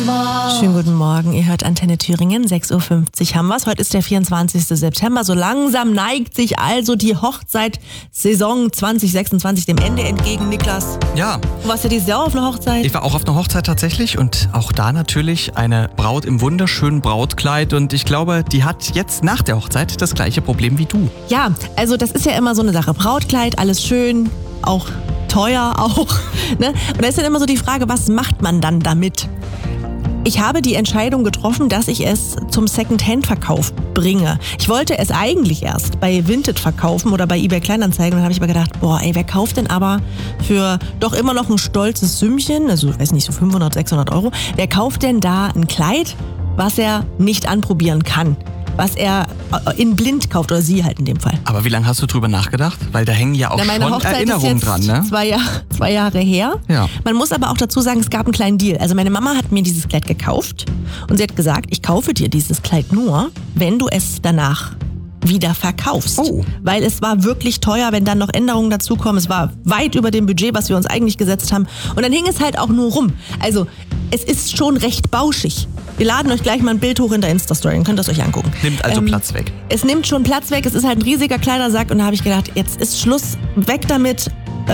Schönen guten Morgen, ihr hört Antenne Thüringen, 6.50 Uhr haben wir's. Heute ist der 24. September, so langsam neigt sich also die Hochzeitssaison 2026 dem Ende entgegen, Niklas. Ja. Du warst ja dieses Jahr auf einer Hochzeit. Ich war auch auf einer Hochzeit tatsächlich und auch da natürlich eine Braut im wunderschönen Brautkleid und ich glaube, die hat jetzt nach der Hochzeit das gleiche Problem wie du. Ja, also das ist ja immer so eine Sache. Brautkleid, alles schön, auch teuer auch. Ne? Und da ist dann immer so die Frage, was macht man dann damit? Ich habe die Entscheidung getroffen, dass ich es zum Second-Hand-Verkauf bringe. Ich wollte es eigentlich erst bei Vinted verkaufen oder bei eBay Kleinanzeigen. Und dann habe ich aber gedacht, wer kauft denn aber für doch immer noch ein stolzes Sümmchen, also ich weiß nicht, so 500, 600 Euro, wer kauft denn da ein Kleid, was er nicht anprobieren kann? Was er in blind kauft, oder sie halt in dem Fall. Aber wie lange hast du drüber nachgedacht? Weil da hängen ja auch meine schon Hochzeit Erinnerungen ist jetzt dran, ne? 2 Jahre her. Ja. Man muss aber auch dazu sagen, es gab einen kleinen Deal. Also meine Mama hat mir dieses Kleid gekauft und sie hat gesagt, ich kaufe dir dieses Kleid nur, wenn du es danach wieder verkaufst. Oh. Weil es war wirklich teuer, wenn dann noch Änderungen dazukommen. Es war weit über dem Budget, was wir uns eigentlich gesetzt haben. Und dann hing es halt auch nur rum. Also es ist schon recht bauschig. Wir laden euch gleich mal ein Bild hoch in der Insta-Story, dann könnt ihr es euch angucken. Nimmt also Platz weg. Es nimmt schon Platz weg, es ist halt ein riesiger Kleidersack und da habe ich gedacht, jetzt ist Schluss, weg damit.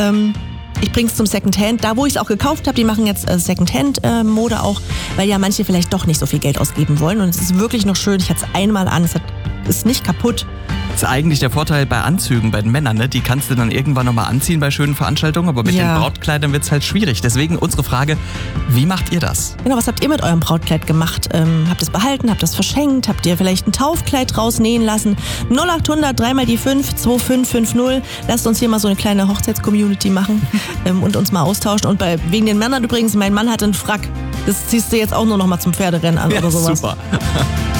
Ich bring's zum Secondhand. Da, wo ich es auch gekauft habe, die machen jetzt Secondhand-Mode auch, weil ja manche vielleicht doch nicht so viel Geld ausgeben wollen. Und es ist wirklich noch schön, ich hatte es einmal an, es ist nicht kaputt. Das ist eigentlich der Vorteil bei Anzügen, bei den Männern, ne? Die kannst du dann irgendwann nochmal anziehen bei schönen Veranstaltungen, aber mit den Brautkleidern wird's halt schwierig. Deswegen unsere Frage, wie macht ihr das? Genau, was habt ihr mit eurem Brautkleid gemacht? Habt ihr es behalten, habt ihr es verschenkt, habt ihr vielleicht ein Taufkleid rausnähen lassen? 0800 3 mal die 5 2550. Lasst uns hier mal so eine kleine Hochzeits-Community machen und uns mal austauschen. Und wegen den Männern übrigens, mein Mann hat einen Frack. Das ziehst du jetzt auch nur noch mal zum Pferderennen an oder sowas. Super.